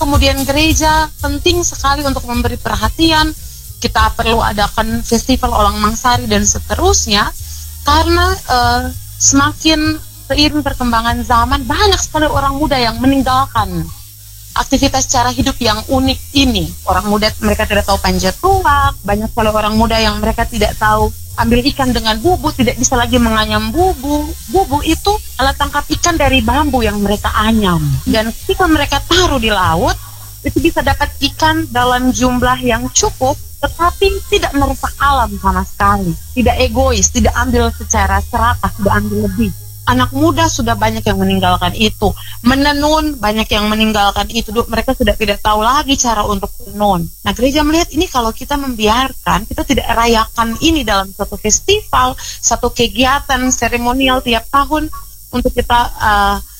kemudian gereja penting sekali untuk memberi perhatian. Kita perlu adakan festival Olang Mangsari dan seterusnya, karena semakin seiring perkembangan zaman, banyak sekali orang muda yang meninggalkan aktivitas cara hidup yang unik ini. Orang muda, mereka tidak tahu panjat tuak, banyak sekali orang muda yang mereka tidak tahu ambil ikan dengan bubu, tidak bisa lagi menganyam bubu. Bubu itu alat tangkap ikan dari bambu yang mereka anyam. Dan ketika mereka taruh di laut, itu bisa dapat ikan dalam jumlah yang cukup, tetapi tidak merusak alam sama sekali. Tidak egois, tidak ambil secara serakah, tidak ambil lebih. Anak muda sudah banyak yang meninggalkan itu. Menenun, banyak yang meninggalkan itu. Mereka sudah tidak tahu lagi cara untuk menenun. Nah, gereja melihat ini, kalau kita membiarkan, kita tidak rayakan ini dalam satu festival, satu kegiatan seremonial tiap tahun untuk kita